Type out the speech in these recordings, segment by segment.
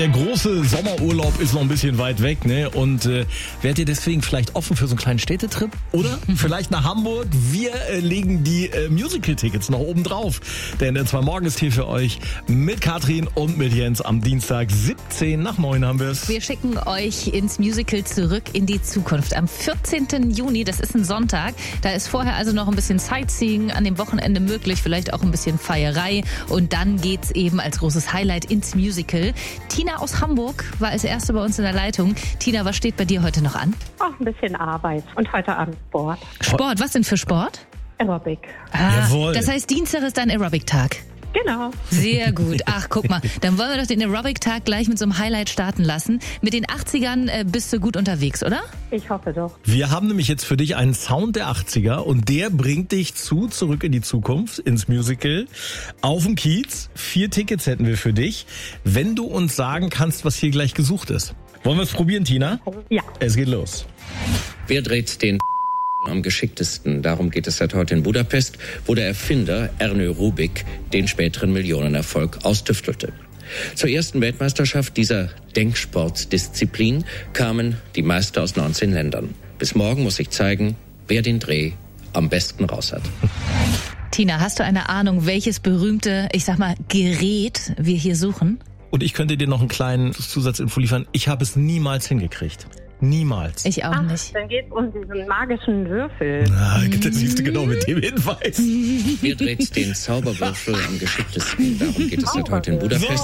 Der große Sommerurlaub ist noch ein bisschen weit weg, ne? Und wärt ihr deswegen vielleicht offen für so einen kleinen Städtetrip? Oder vielleicht nach Hamburg? Wir legen die Musical-Tickets noch oben drauf. Denn der 2 Morgen ist hier für euch mit Katrin und mit Jens am Dienstag 7:17 haben wir es. Wir schicken euch ins Musical zurück in die Zukunft. Am 14. Juni, das ist ein Sonntag. Da ist vorher also noch ein bisschen Sightseeing an dem Wochenende möglich, vielleicht auch ein bisschen Feierei. Und dann geht's eben als großes Highlight ins Musical. Tina aus Hamburg war als erste bei uns in der Leitung. Tina, was steht bei dir heute noch an? Auch ein bisschen Arbeit und heute Abend Sport. Sport, was denn für Sport? Aerobic. Jawohl. Das heißt, Dienstag ist dein Aerobic-Tag. Genau. Sehr gut. Ach, guck mal, dann wollen wir doch den Aerobic-Tag gleich mit so einem Highlight starten lassen. Mit den 80ern bist du gut unterwegs, oder? Ich hoffe doch. Wir haben nämlich jetzt für dich einen Sound der 80er und der bringt dich Zurück in die Zukunft, ins Musical, auf dem Kiez. 4 Tickets hätten wir für dich, wenn du uns sagen kannst, was hier gleich gesucht ist. Wollen wir es probieren, Tina? Ja. Es geht los. Wer dreht den am geschicktesten? Darum geht es seit heute in Budapest, wo der Erfinder Ernő Rubik den späteren Millionenerfolg austüftelte. Zur ersten Weltmeisterschaft dieser Denksportdisziplin kamen die Meister aus 19 Ländern. Bis morgen muss ich zeigen, wer den Dreh am besten raus hat. Tina, hast du eine Ahnung, welches berühmte, ich sag mal, Gerät wir hier suchen? Und ich könnte dir noch einen kleinen Zusatzinfo liefern. Ich habe es niemals hingekriegt. Niemals. Ich auch nicht. Dann geht es um diesen magischen Würfel. Das siehst du genau mit dem Hinweis. Wer dreht den Zauberwürfel am geschicktesten? Darum geht es seit heute in Budapest. So,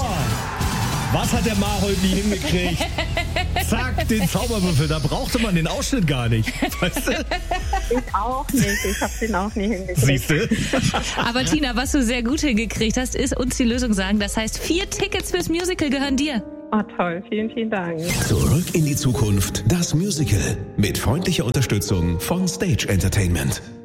was hat der Ma heute nie hingekriegt? Zack, den Zauberwürfel, da brauchte man den Ausschnitt gar nicht. Weißt du? Ich auch nicht. Ich habe den auch nie hingekriegt. Siehst du? Aber Tina, was du sehr gut hingekriegt hast, ist uns die Lösung sagen. Das heißt, 4 Tickets fürs Musical gehören dir. Oh toll, vielen, vielen Dank. Zurück in die Zukunft, das Musical. Mit freundlicher Unterstützung von Stage Entertainment.